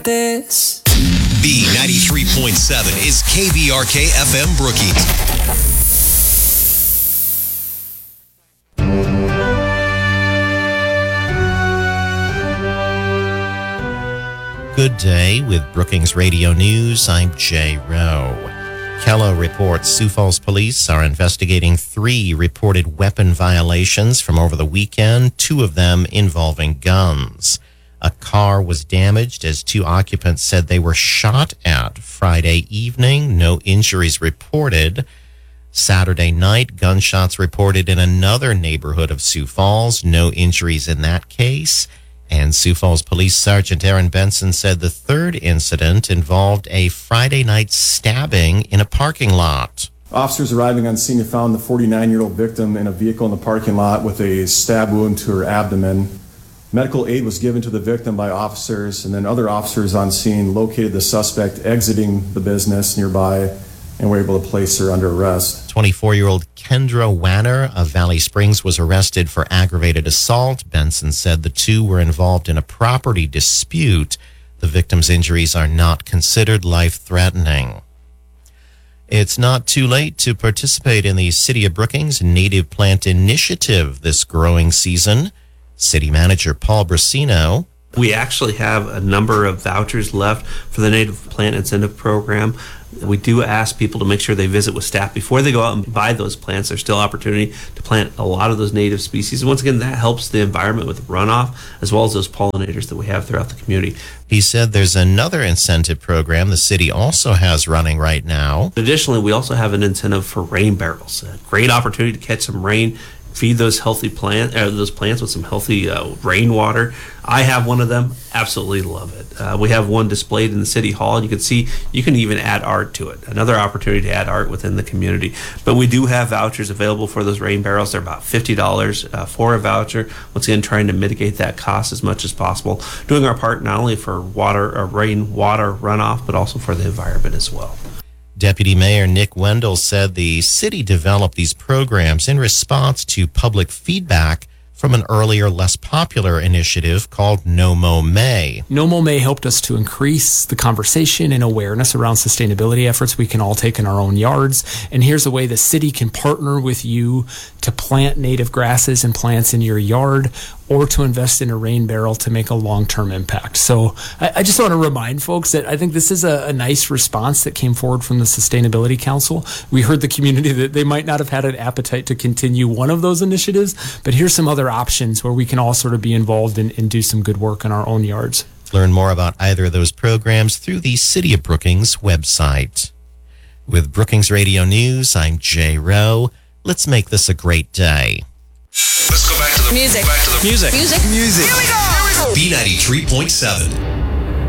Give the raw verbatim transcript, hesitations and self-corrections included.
This B ninety-three point seven is K V R K F M Brookings. Good day with Brookings Radio News. I'm Jay Rowe. Kello reports Sioux Falls police are investigating three reported weapon violations from over the weekend, two of them involving guns. A car was damaged as two occupants said they were shot at Friday evening. No injuries reported. Saturday night, gunshots reported in another neighborhood of Sioux Falls. No injuries in that case. And Sioux Falls Police Sergeant Aaron Benson said the third incident involved a Friday night stabbing in a parking lot. Officers arriving on scene found the forty-nine-year-old victim in a vehicle in the parking lot with a stab wound to her abdomen. Medical aid was given to the victim by officers, and then other officers on scene located the suspect exiting the business nearby and were able to place her under arrest. twenty-four-year-old Kendra Wanner of Valley Springs was arrested for aggravated assault. Benson said the two were involved in a property dispute. The victim's injuries are not considered life-threatening. It's not too late to participate in the City of Brookings Native Plant Initiative this growing season. City Manager Paul Brasino. We actually have a number of vouchers left for the Native Plant Incentive Program. We do ask people to make sure they visit with staff before they go out and buy those plants. There's still opportunity to plant a lot of those native species. And once again, that helps the environment with runoff as well as those pollinators that we have throughout the community. He said there's another incentive program the city also has running right now. Additionally, we also have an incentive for rain barrels. A great opportunity to catch some rain, feed those healthy plant, uh, those plants with some healthy uh, rainwater. I have one of them. Absolutely love it. Uh, we have one displayed in the city hall, and you can see you can even add art to it. Another opportunity to add art within the community. But we do have vouchers available for those rain barrels. They're about fifty dollars uh, for a voucher. Once again, trying to mitigate that cost as much as possible. Doing our part not only for water or rain water runoff, but also for the environment as well. Deputy Mayor Nick Wendell said the city developed these programs in response to public feedback from an earlier, less popular initiative called No Mow May. No Mow May helped us to increase the conversation and awareness around sustainability efforts we can all take in our own yards. And here's a way the city can partner with you to plant native grasses and plants in your yard, or to invest in a rain barrel to make a long-term impact. So I, I just want to remind folks that I think this is a, a nice response that came forward from the Sustainability Council. We heard the community that they might not have had an appetite to continue one of those initiatives, but here's some other options where we can all sort of be involved and, and do some good work in our own yards. Learn more about either of those programs through the City of Brookings website. With Brookings Radio News, I'm Jay Rowe. Let's make this a great day. Let's go back to the music. Back to the Music. Music. music. Here we go. Here we go. B ninety-three point seven.